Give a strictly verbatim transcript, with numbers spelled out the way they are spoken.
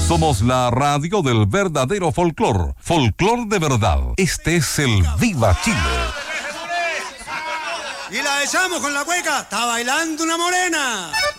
Somos la radio del verdadero folclor. Folclor de verdad. Este es el Viva Chile. Y la besamos con la cueca. Está bailando una morena.